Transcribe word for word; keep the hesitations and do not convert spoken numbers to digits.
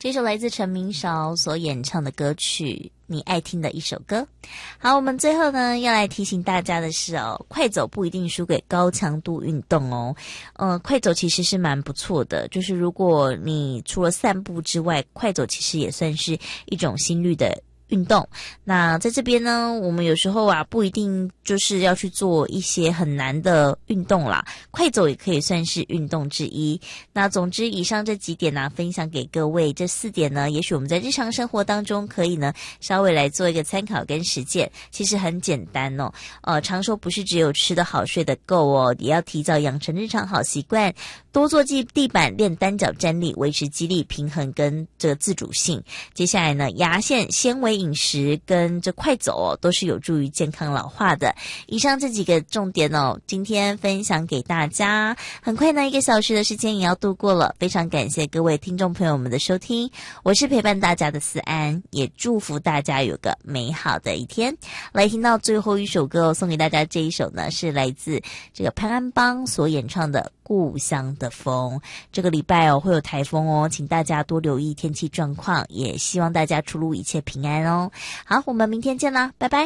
这首来自陈明韶所演唱的歌曲，你爱听的一首歌。好，我们最后呢要来提醒大家的是哦，快走不一定输给高强度运动哦。呃，快走其实是蛮不错的，就是如果你除了散步之外，快走其实也算是一种心率的运动。那在这边呢，我们有时候啊不一定就是要去做一些很难的运动啦，快走也可以算是运动之一。那总之以上这几点呢、啊、分享给各位，这四点呢也许我们在日常生活当中可以呢稍微来做一个参考跟实践，其实很简单哦。呃，常说不是只有吃得好睡得够哦，也要提早养成日常好习惯，多做地地板，练单脚站立，维持肌力平衡跟这个自主性。接下来呢，牙线、纤维饮食跟这快走哦，都是有助于健康老化的。以上这几个重点哦，今天分享给大家。很快呢，一个小时的时间也要度过了，非常感谢各位听众朋友们的收听，我是陪伴大家的思安，也祝福大家有个美好的一天。来听到最后一首歌哦，送给大家这一首呢，是来自这个潘安邦所演唱的故乡的风。这个礼拜哦会有台风哦，请大家多留意天气状况，也希望大家出入一切平安哦。好，我们明天见啦，拜拜。